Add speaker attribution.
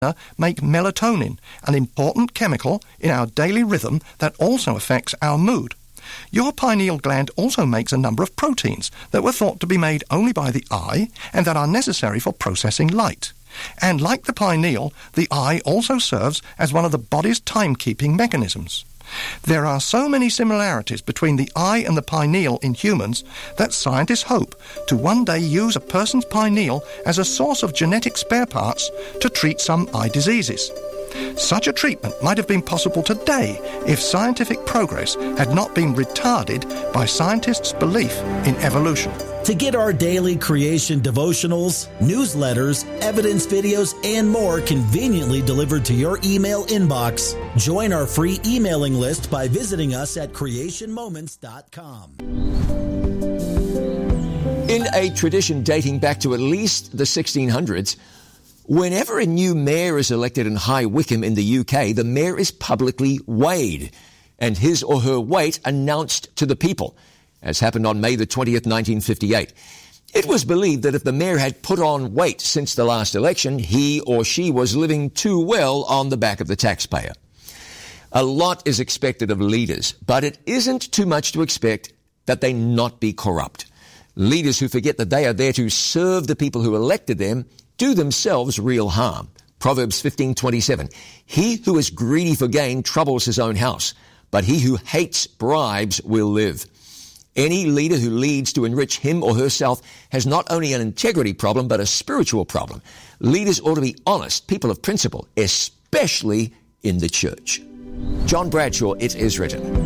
Speaker 1: make melatonin, an important chemical in our daily rhythm that also affects our mood. Your pineal gland also makes a number of proteins that were thought to be made only by the eye and that are necessary for processing light. And like the pineal, the eye also serves as one of the body's timekeeping mechanisms. There are so many similarities between the eye and the pineal in humans that scientists hope to one day use a person's pineal as a source of genetic spare parts to treat some eye diseases. Such a treatment might have been possible today if scientific progress had not been retarded by scientists' belief in evolution.
Speaker 2: To get our daily creation devotionals, newsletters, evidence videos, and more conveniently delivered to your email inbox, join our free emailing list by visiting us at creationmoments.com.
Speaker 3: In a tradition dating back to at least the 1600s, whenever a new mayor is elected in High Wycombe in the UK, the mayor is publicly weighed and his or her weight announced to the people, as happened on May the 20th, 1958. It was believed that if the mayor had put on weight since the last election, he or she was living too well on the back of the taxpayer. A lot is expected of leaders, but it isn't too much to expect that they not be corrupt. Leaders who forget that they are there to serve the people who elected them do themselves real harm. Proverbs 15:27. He who is greedy for gain troubles his own house, but he who hates bribes will live. Any leader who leads to enrich him or herself has not only an integrity problem, but a spiritual problem. Leaders ought to be honest, people of principle, especially in the church. John Bradshaw, It Is Written.